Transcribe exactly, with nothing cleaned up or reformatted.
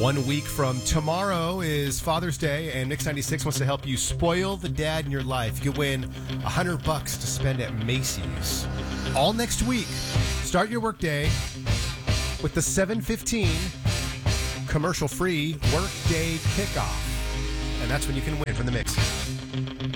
One week from tomorrow is Father's Day, and Mix ninety-six wants to help you spoil the dad in your life. You win one hundred bucks to spend at Macy's. All next week. Start your workday with the seven fifteen commercial-free Workday Kickoff. And that's when you can win from the Mix.